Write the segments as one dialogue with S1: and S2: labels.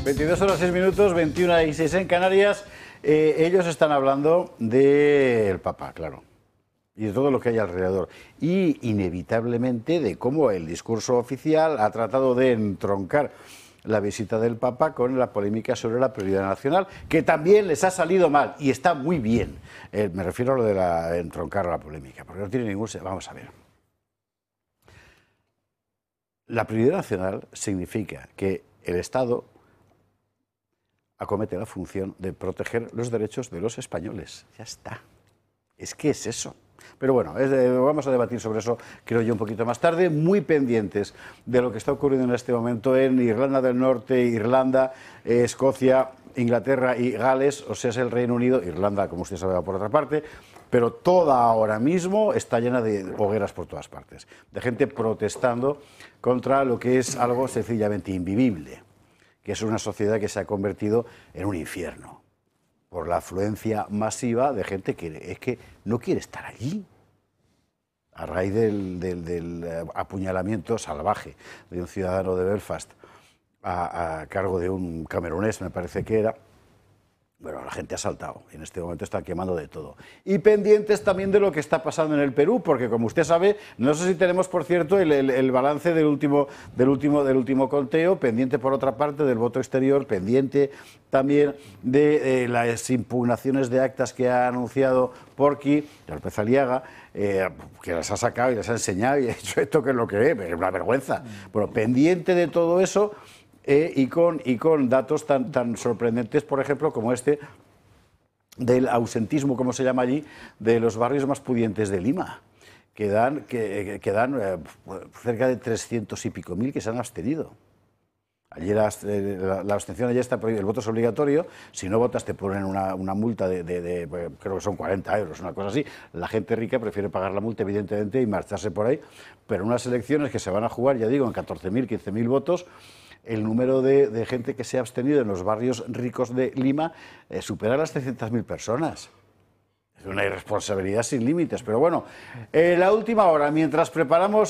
S1: 22 horas 6 minutos, 21 y 6 en Canarias. Ellos están hablando del Papa, claro, y de todo lo que hay alrededor. Y inevitablemente de cómo el discurso oficial ha tratado de entroncar la visita del Papa con la polémica sobre la prioridad nacional, que también les ha salido mal, y está muy bien. Me refiero a lo de entroncar la polémica, porque no tiene ningún... Vamos a ver. La prioridad nacional significa que el Estado acomete la función de proteger los derechos de los españoles. Ya está. Es que es eso. Pero bueno, vamos a debatir sobre eso, creo yo, un poquito más tarde, muy pendientes de lo que está ocurriendo en este momento en Irlanda del Norte, Irlanda, Escocia, Inglaterra y Gales, o sea, es el Reino Unido. Irlanda, como usted sabe, va por otra parte, pero toda ahora mismo está llena de hogueras por todas partes, de gente protestando contra lo que es algo sencillamente invivible, que es una sociedad que se ha convertido en un infierno por la afluencia masiva de gente que es que no quiere estar allí, a raíz del apuñalamiento salvaje de un ciudadano de Belfast a cargo de un camerunés, me parece que era. Bueno, la gente ha saltado, en este momento están quemando de todo. Y pendientes también de lo que está pasando en el Perú, porque como usted sabe, no sé si tenemos, por cierto, el balance del último conteo, pendiente por otra parte del voto exterior, pendiente también de las impugnaciones de actas que ha anunciado Porqui, López Aliaga, que las ha sacado y las ha enseñado y ha dicho esto que es lo que es una vergüenza. Bueno, pendiente de todo eso. Y con datos tan sorprendentes, por ejemplo, como este del ausentismo, como se llama allí, de los barrios más pudientes de Lima, que dan cerca de 300 y pico mil que se han abstenido. Allí la abstención allí está prohibida, el voto es obligatorio, si no votas te ponen una multa de creo que son 40 euros, una cosa así. La gente rica prefiere pagar la multa, evidentemente, y marcharse por ahí, pero unas elecciones que se van a jugar, ya digo, en 14.000, 15.000 votos, el número de gente que se ha abstenido en los barrios ricos de Lima supera las 300.000 personas. Es una irresponsabilidad sin límites. Pero bueno, la última hora, mientras preparamos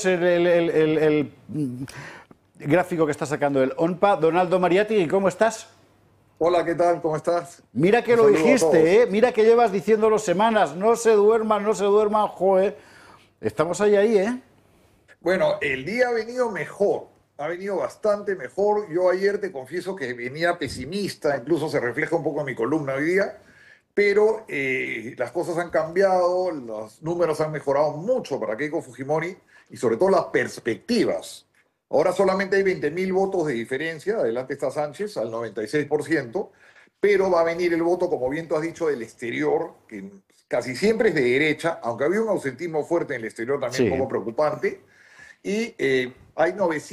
S1: el gráfico que está sacando el ONPA, Donaldo Mariatti, ¿cómo estás?
S2: Hola, ¿qué tal? ¿Cómo estás?
S1: Mira que lo dijiste, mira que llevas diciéndolo semanas, no se duerman, joder. Estamos ahí, ¿eh?
S2: Bueno, el día ha venido mejor. Ha venido bastante mejor. Yo ayer te confieso que venía pesimista, incluso se refleja un poco en mi columna hoy día, pero las cosas han cambiado, los números han mejorado mucho para Keiko Fujimori y sobre todo las perspectivas. Ahora solamente hay 20.000 votos de diferencia, adelante está Sánchez al 96%, pero va a venir el voto, como bien tú has dicho, del exterior, que casi siempre es de derecha, aunque había un ausentismo fuerte en el exterior también
S1: Sí.
S2: un poco preocupante, y hay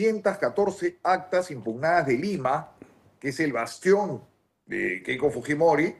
S2: 914 actas impugnadas de Lima, que es el bastión de Keiko Fujimori,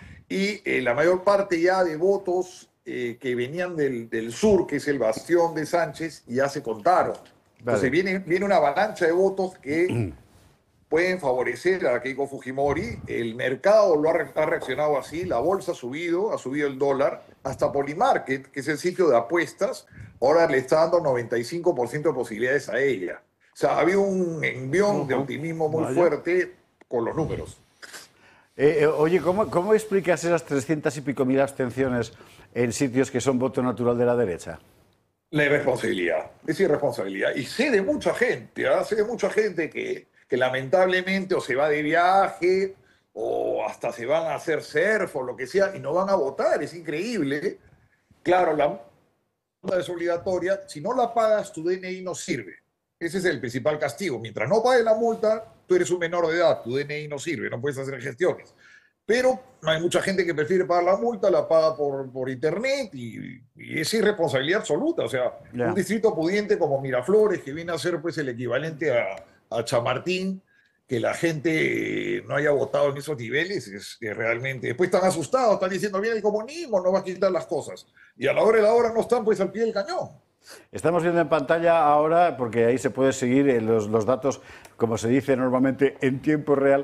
S2: y la mayor parte ya de votos que venían del sur, que es el bastión de Sánchez, ya se contaron. Entonces viene una avalancha de votos que pueden favorecer a Keiko Fujimori. El mercado ha reaccionado así, la bolsa ha subido el dólar, hasta Polymarket, que es el sitio de apuestas, ahora le está dando 95% de posibilidades a ella. O sea, ha habido un envión de optimismo muy fuerte con los números.
S1: Oye, ¿cómo explicas esas 300 y pico mil abstenciones en sitios que son voto natural de la derecha?
S2: La irresponsabilidad, es irresponsabilidad. Y sé de mucha gente, sé de mucha gente que lamentablemente o se va de viaje o hasta se van a hacer surf o lo que sea y no van a votar, es increíble. Claro, la multa es obligatoria, si no la pagas tu DNI no sirve. Ese es el principal castigo. Mientras no pagues la multa, tú eres un menor de edad, tu DNI no sirve, no puedes hacer gestiones. Pero hay mucha gente que prefiere pagar la multa, la paga por internet y es irresponsabilidad absoluta. O sea, un distrito pudiente como Miraflores, que viene a ser pues el equivalente a Chamartín, que la gente no haya votado en esos niveles, es realmente... Después están asustados, están diciendo, viene el comunismo, no va a quitar las cosas. Y a la hora de la hora no están pues al pie del cañón.
S1: Estamos viendo en pantalla ahora, porque ahí se puede seguir los datos, como se dice normalmente, en tiempo real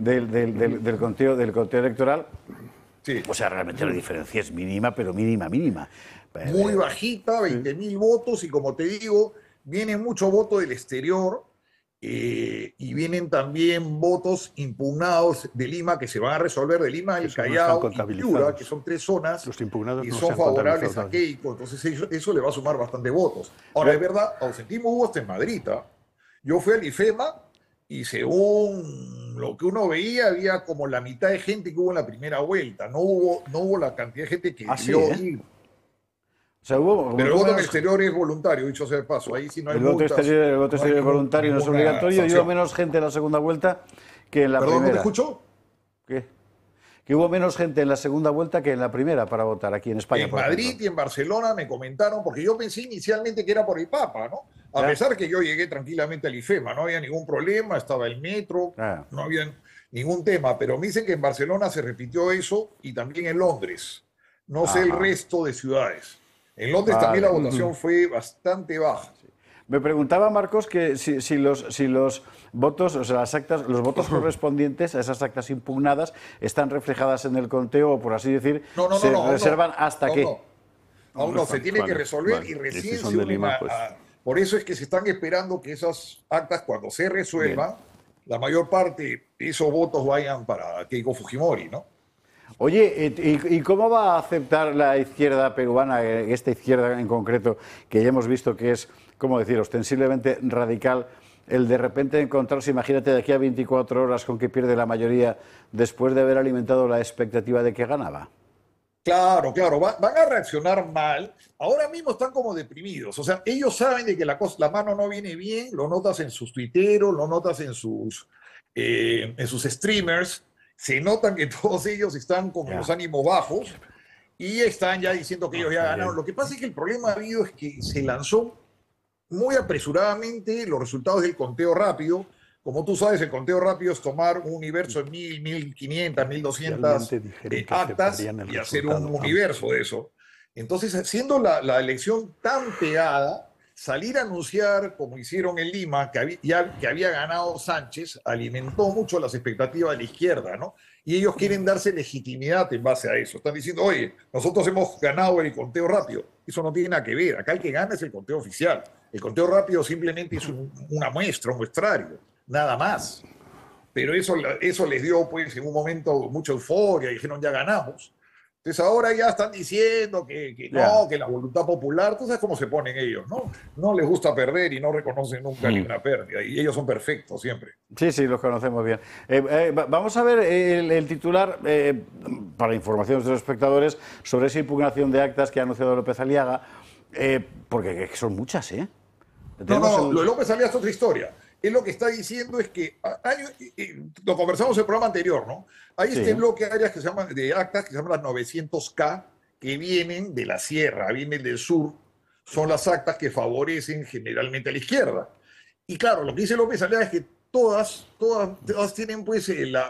S1: del conteo electoral.
S2: Sí.
S1: O sea, realmente la diferencia es mínima, pero mínima.
S2: Muy bajita, 20.000 votos, y como te digo, viene mucho voto del exterior, y vienen también votos impugnados de Lima que se van a resolver de Lima, el Callao y Piura, que son 3 zonas
S3: Los impugnados
S2: que
S3: no se
S2: son
S3: han
S2: favorables a
S3: contabilizado.
S2: Keiko, entonces eso le va a sumar bastante votos. Ahora, es verdad, ausentismo hubo hasta en Madrid, ¿ah? Yo fui al IFEMA y según lo que uno veía, había como la mitad de gente que hubo en la primera vuelta, no hubo la cantidad de gente que
S1: Ah, sí,
S2: debió
S1: ¿eh?
S2: ir.
S1: O sea,
S2: Pero el voto en el exterior es voluntario, dicho sea de paso. Ahí sí no hay
S1: el voto
S2: multas,
S1: exterior, el voto
S2: no hay
S1: exterior es voluntario, no es
S2: ninguna
S1: obligatorio, y hubo
S2: sanción.
S1: menos gente en la segunda vuelta que en la
S2: Perdón, ¿no te
S1: primera.
S2: escucho?
S1: ¿Qué? Que hubo menos gente en la segunda vuelta que en la primera para votar aquí en España,
S2: En
S1: por
S2: Madrid
S1: ejemplo.
S2: y en Barcelona me comentaron, porque yo pensé inicialmente que era por el Papa, ¿no? A
S1: Ya.
S2: pesar que yo llegué tranquilamente al IFEMA, no había ningún problema, estaba el metro,
S1: Ah.
S2: no había ningún tema, pero me dicen que en Barcelona se repitió eso y también en Londres. No sé el
S1: Ajá.
S2: resto de ciudades. En Londres también
S1: Vale.
S2: la votación fue bastante baja.
S1: Me preguntaba Marcos que si los votos, o sea, las actas, los votos correspondientes a esas actas impugnadas están reflejadas en el conteo o, por así decir,
S2: No, no, no,
S1: se
S2: no, aún
S1: reservan
S2: no,
S1: hasta
S2: aún
S1: qué.
S2: no. Aún no, se tiene que
S3: Vale,
S2: resolver
S3: vale.
S2: y
S3: Y
S2: recién
S3: si son
S2: se
S3: de
S2: unen
S3: Lima, pues...
S2: por eso es que se están esperando que esas actas, cuando se resuelvan, la mayor parte de esos votos vayan para Keiko Fujimori, ¿no?
S1: Oye, ¿y cómo va a aceptar la izquierda peruana, esta izquierda en concreto, que ya hemos visto que es, ¿cómo decir?, ostensiblemente radical, el de repente encontrarse, imagínate, de aquí a 24 horas con que pierde la mayoría después de haber alimentado la expectativa de que ganaba?
S2: Claro, claro, van a reaccionar mal. Ahora mismo están como deprimidos. O sea, ellos saben de que la mano no viene bien, lo notas en sus tuiteros, lo notas en sus streamers. Se notan que todos ellos están con
S1: Ya.
S2: los ánimos bajos y están ya diciendo que ellos ya
S3: está
S2: ganaron.
S3: bien.
S2: Lo que pasa es que el problema ha habido es que se lanzó muy apresuradamente los resultados del conteo rápido. Como tú sabes, el conteo rápido es tomar un universo de 1000, 1500, 1200
S3: Oficialmente dijeron que
S2: actas
S3: aceptarían el
S2: y hacer un
S3: resultado.
S2: universo de eso. Entonces, siendo la elección tan pegada, salir a anunciar, como hicieron en Lima, que había ganado Sánchez, alimentó mucho las expectativas de la izquierda, ¿no? Y ellos quieren darse legitimidad en base a eso. Están diciendo, oye, nosotros hemos ganado el conteo rápido. Eso no tiene nada que ver. Acá el que gana es el conteo oficial. El conteo rápido simplemente es una muestra, un muestrario, nada más. Pero eso les dio, pues, en un momento mucha euforia, dijeron, ya ganamos. Entonces ahora ya están diciendo que no, que la voluntad popular, tú sabes cómo se ponen ellos, ¿no? No les gusta perder y no reconocen nunca ni una pérdida. Y ellos son perfectos siempre.
S1: Sí, sí, los conocemos bien. Vamos a ver el titular, para información de los espectadores, sobre esa impugnación de actas que ha anunciado López Aliaga, porque son muchas, ¿eh?
S2: No, lo de López Aliaga es otra historia. Él lo que está diciendo es que, lo conversamos en el programa anterior, ¿no? Hay este bloque de áreas que se llaman, de actas que se llaman las 900K, que vienen de la sierra, vienen del sur, son las actas que favorecen generalmente a la izquierda. Y claro, lo que dice López Aliaga es que todas tienen pues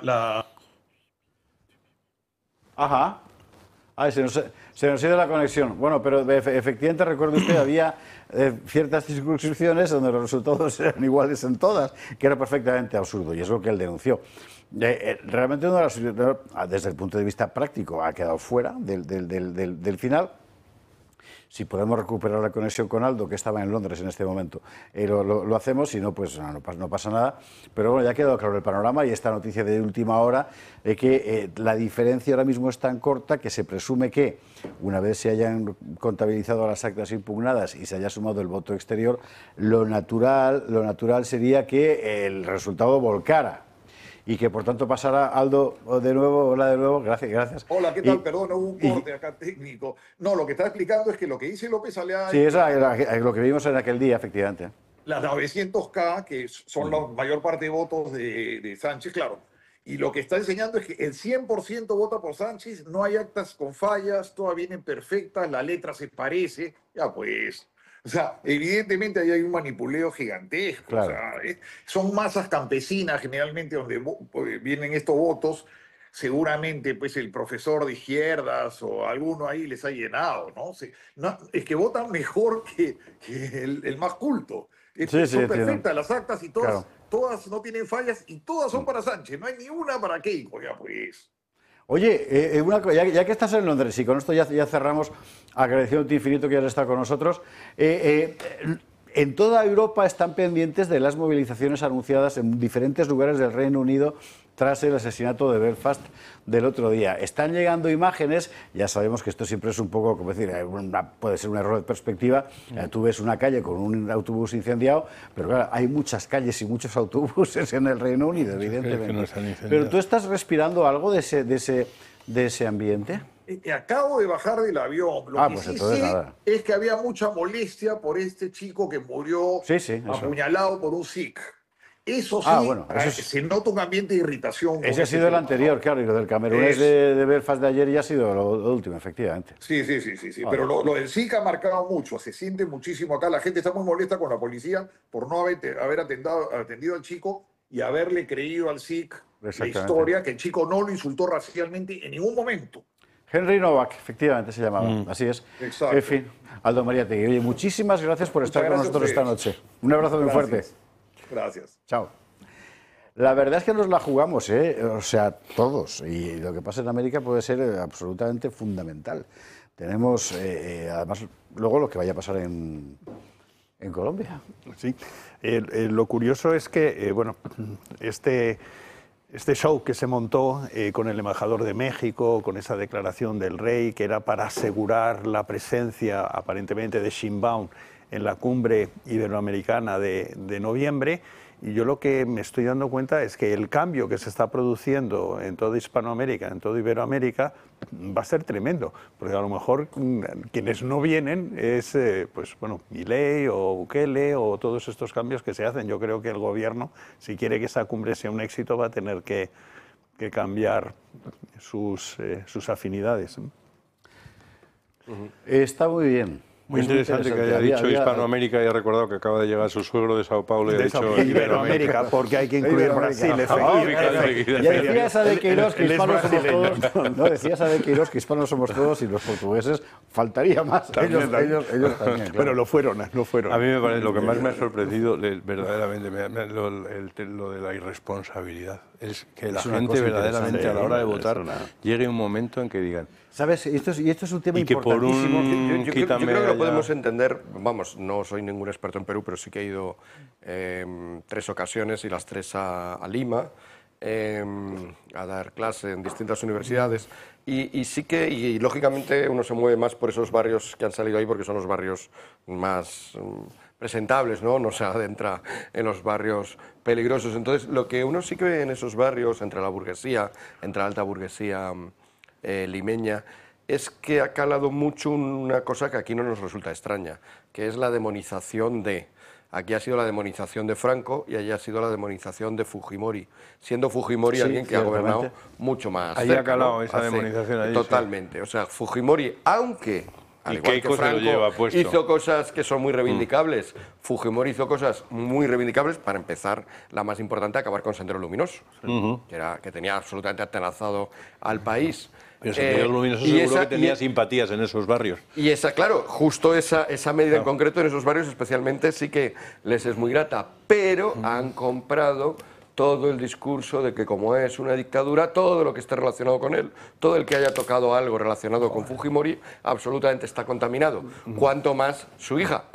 S1: Ajá. Ay, se nos ha ido la conexión. Bueno, pero efectivamente, recuerde usted, había ciertas circunscripciones donde los resultados eran iguales en todas, que era perfectamente absurdo, y es lo que él denunció. Realmente, desde el punto de vista práctico, ha quedado fuera del final. Si podemos recuperar la conexión con Aldo, que estaba en Londres en este momento, lo hacemos, si no, pues no pasa nada. Pero bueno, ya ha quedado claro el panorama y esta noticia de última hora, que la diferencia ahora mismo es tan corta que se presume que, una vez se hayan contabilizado las actas impugnadas y se haya sumado el voto exterior, lo natural sería que el resultado volcara. Y que por tanto pasara Aldo de nuevo, hola de nuevo, gracias.
S2: Hola, ¿qué tal? Perdón, hubo un corte acá técnico. No, lo que está explicando es que lo que dice López Aliaga...
S1: Sí, eso es lo que vimos en aquel día, efectivamente.
S2: Las 900K, que son la mayor parte de votos de Sánchez, claro. Y lo que está enseñando es que el 100% vota por Sánchez, no hay actas con fallas, todas vienen perfectas, la letra se parece, ya pues... O sea, evidentemente ahí hay un manipuleo gigantesco.
S1: Claro.
S2: O sea, son masas campesinas generalmente donde vienen estos votos. Seguramente pues el profesor de izquierdas o alguno ahí les ha llenado, ¿no? Es que votan mejor que el más culto. Son perfectas las actas y todas no tienen fallas y todas son para Sánchez. No hay ni una para Keiko, ya pues.
S1: Oye, ya que estás en Londres, y con esto ya cerramos, agradeciéndote infinito que hayas estado con nosotros, En toda Europa están pendientes de las movilizaciones anunciadas en diferentes lugares del Reino Unido tras el asesinato de Belfast del otro día. Están llegando imágenes, ya sabemos que esto siempre es un poco, como decir, puede ser un error de perspectiva. Tú ves una calle con un autobús incendiado, pero claro, hay muchas calles y muchos autobuses en el Reino Unido, evidentemente.
S3: No están incendiados.
S1: Pero tú estás respirando algo de ese ambiente.
S2: Acabo de bajar del avión. Lo que
S1: pues
S2: sí
S1: entonces
S2: sé
S1: nada.
S2: es que había mucha molestia por este chico que murió
S1: Sí, eso.
S2: apuñalado por un sikh. Eso sí,
S1: bueno, eso es-
S2: se nota un ambiente de irritación. con
S1: Ese ha
S2: ese
S1: sido el
S2: tema,
S1: anterior,
S2: ¿no?
S1: claro, y lo del camerunés
S2: Es-
S1: de Belfast de ayer ya ha sido lo último, efectivamente.
S2: Sí. Pero lo del sikh ha marcado mucho. Se siente muchísimo acá. La gente está muy molesta con la policía por no haber atendido al chico y haberle creído al sikh la
S1: Exactamente.
S2: historia, que el chico no lo insultó racialmente en ningún momento.
S1: Henry Novak, efectivamente se llamaba, así es.
S2: Exacto.
S1: En fin, Aldo Mariátegui, oye, muchísimas gracias por estar con
S2: gracias a
S1: nosotros esta
S2: ustedes.
S1: noche. Un abrazo muy fuerte.
S2: Gracias.
S1: Chao. La verdad es que nos la jugamos, o sea, todos, y lo que pasa en América puede ser absolutamente fundamental. Tenemos, además, luego lo que vaya a pasar en Colombia.
S3: Sí. Lo curioso es que, bueno, este show que se montó con el embajador de México, con esa declaración del rey, que era para asegurar la presencia aparentemente de Sheinbaum en la cumbre iberoamericana de noviembre, y yo lo que me estoy dando cuenta es que el cambio que se está produciendo en toda Hispanoamérica, en toda Iberoamérica, va a ser tremendo, porque a lo mejor quienes no vienen es, pues bueno, Milei o Bukele o todos estos cambios que se hacen. Yo creo que el gobierno, si quiere que esa cumbre sea un éxito, va a tener que cambiar sus afinidades.
S1: Está muy bien.
S4: Muy
S1: Es
S4: interesante que haya dicho Hispanoamérica y haya recordado que acaba de llegar su suegro de Sao Paulo y ha dicho
S3: Iberoamérica, porque hay que incluir Brasil,
S1: Ya decía esa de Queiroz que hispanos somos todos. No, decía esa de Queiroz que hispanos somos todos y los portugueses faltaría más. Ellos también. Claro.
S3: Pero lo fueron.
S4: A mí me parece lo que más me ha sorprendido verdaderamente lo de la irresponsabilidad. Es que la
S1: Es una
S4: gente
S1: cosa
S4: verdaderamente
S1: interesante,
S4: a la hora de
S1: es
S4: votar
S1: una-
S4: llegue un momento en que digan
S1: ¿Sabes? Esto es un tema
S4: y que por
S1: importantísimo.
S4: un
S5: Yo
S4: quítame
S5: creo que lo
S4: allá.
S5: podemos entender, vamos, no soy ningún experto en Perú, pero sí que he ido 3 ocasiones y las 3 a Lima a dar clase en distintas universidades y sí que, y lógicamente uno se mueve más por esos barrios que han salido ahí porque son los barrios más presentables, ¿no? No se adentra en los barrios peligrosos. Entonces, lo que uno sí que ve en esos barrios, entre la burguesía, entre la alta burguesía limeña, es que ha calado mucho una cosa que aquí no nos resulta extraña, que es la demonización de... Aquí ha sido la demonización de Franco y allí ha sido la demonización de Fujimori, siendo Fujimori
S1: Sí,
S5: alguien que ha
S1: ciertamente.
S5: gobernado mucho más
S4: Ahí
S5: cerca,
S4: ha calado
S5: ¿no?
S4: esa demonización allí, sí.
S5: Totalmente. O sea, Fujimori, aunque... Al
S4: ¿Y
S5: igual
S4: qué
S5: que
S4: cosa lo
S5: Franco
S4: lleva puesto?
S5: hizo cosas que son muy reivindicables, Fujimori hizo cosas muy reivindicables, para empezar, la más importante, acabar con Sendero Luminoso, que tenía absolutamente atenazado al país.
S4: Pero Sendero Luminoso
S5: y
S4: seguro
S5: esa-
S4: que tenía
S5: y-
S4: simpatías en esos barrios.
S5: y esa, claro, justo esa medida en concreto en esos barrios especialmente sí que les es muy grata, pero han comprado todo el discurso de que como es una dictadura, todo lo que esté relacionado con él, todo el que haya tocado algo relacionado con Fujimori, absolutamente está contaminado. Cuanto más su hija.